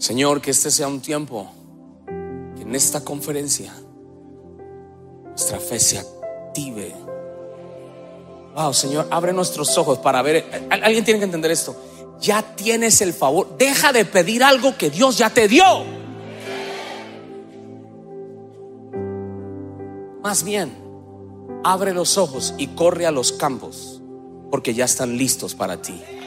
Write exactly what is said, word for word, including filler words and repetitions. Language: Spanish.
Señor, que este sea un tiempo que en esta conferencia nuestra fe se active. Wow, Señor, abre nuestros ojos para ver. Alguien tiene que entender esto. Ya tienes el favor. Deja de pedir algo que Dios ya te dio. Más bien, abre los ojos y corre a los campos, porque ya están listos para ti.